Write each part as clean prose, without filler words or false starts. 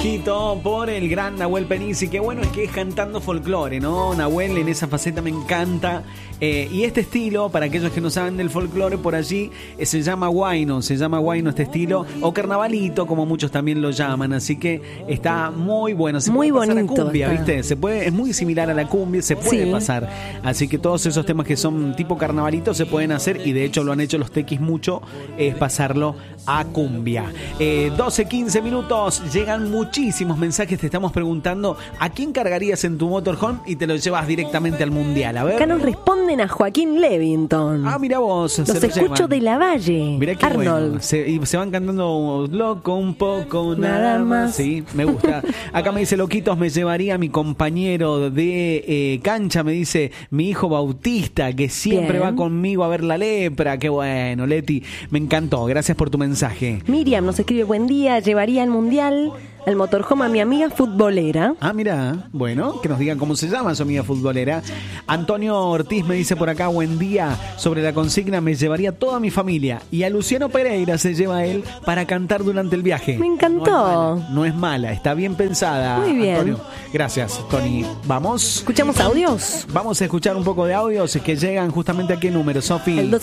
Quito por el gran Nahuel Penisi. Qué bueno es que es cantando folclore, ¿no? Nahuel en esa faceta me encanta. Y este estilo, para aquellos que no saben del folclore, por allí se llama huayno este estilo, o carnavalito, como muchos también lo llaman. Así que está muy bueno. Se muy puede pasar bonito, a cumbia, está. ¿viste? Es muy similar a la cumbia, se puede Sí. pasar. Así que todos esos temas que son tipo carnavalito se pueden hacer, y de hecho lo han hecho los tequis mucho, es pasarlo a cumbia. 12-15 minutos, llegan muchísimos mensajes, te estamos preguntando ¿a quién cargarías en tu motorhome y te lo llevas directamente al mundial? A ver. Acá nos responden a Joaquín Levington. Ah, mira vos. Los se lo escucho llevan. de la Valle. Mirá qué Arnold. bueno. Se van cantando loco un poco, Nada más. Sí, me gusta. Acá me dice Loquitos, me llevaría a mi compañero de cancha, me dice mi hijo Bautista, que siempre Bien. va conmigo a ver la lepra. Qué bueno, Leti. Me encantó. Gracias por tu mensaje. Miriam nos escribe: buen día, llevaría al mundial al motorhome a mi amiga futbolera. Ah, mira, bueno, que nos digan cómo se llama su amiga futbolera. Antonio Ortiz me dice por acá, buen día, sobre la consigna me llevaría toda mi familia, y a Luciano Pereira se lleva él para cantar durante el viaje. Me encantó. No es mala, está bien pensada. Muy bien. Antonio. Gracias, Tony. Vamos. ¿Escuchamos audios? Vamos a escuchar un poco de audios que llegan justamente a qué número, Sofi. El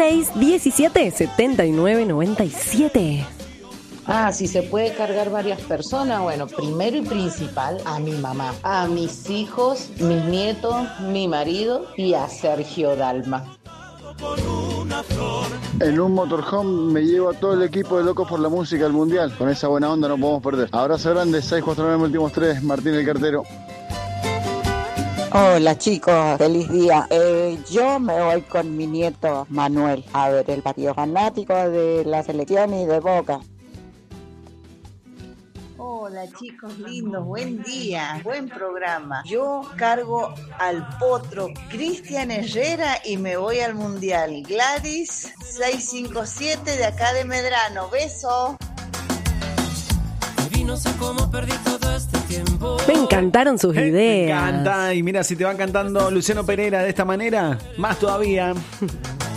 2616-177997. Ah, si se puede cargar varias personas, bueno, primero y principal a mi mamá, a mis hijos, mis nietos, mi marido y a Sergio Dalma. En un motorhome me llevo a todo el equipo de Locos por la Música al Mundial. Con esa buena onda no podemos perder. Abrazo grande, 649 últimos 3, Martín el Cartero. Hola chicos, feliz día. Yo me voy con mi nieto Manuel a ver el partido fanático de la selección y de Boca. Hola chicos lindos, buen día, buen programa. Yo cargo al potro Cristian Herrera y me voy al mundial. Gladys 657 de acá de Medrano, beso. Me encantaron sus ideas. Me encanta. Y mira, si te va cantando Luciano Pereira de esta manera, más todavía.